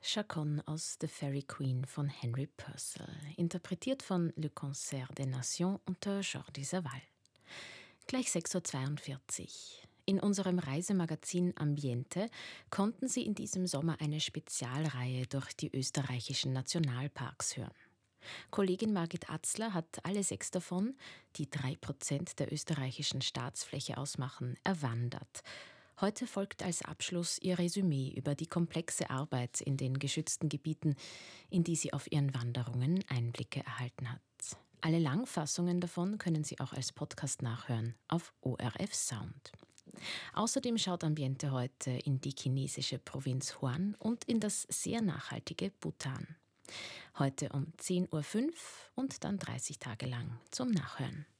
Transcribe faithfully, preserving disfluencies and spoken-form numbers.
Chaconne aus The Fairy Queen von Henry Purcell, interpretiert von Le Concert des Nations unter Jordi Savall. Gleich sechs Uhr zweiundvierzig. In unserem Reisemagazin Ambiente konnten Sie in diesem Sommer eine Spezialreihe durch die österreichischen Nationalparks hören. Kollegin Margit Atzler hat alle sechs davon, die drei Prozent der österreichischen Staatsfläche ausmachen, erwandert. Heute folgt als Abschluss ihr Resümee über die komplexe Arbeit in den geschützten Gebieten, in die sie auf ihren Wanderungen Einblicke erhalten hat. Alle Langfassungen davon können Sie auch als Podcast nachhören auf O R F Sound. Außerdem schaut Ambiente heute in die chinesische Provinz Huan und in das sehr nachhaltige Bhutan. Heute um zehn Uhr fünf und dann dreißig Tage lang zum Nachhören.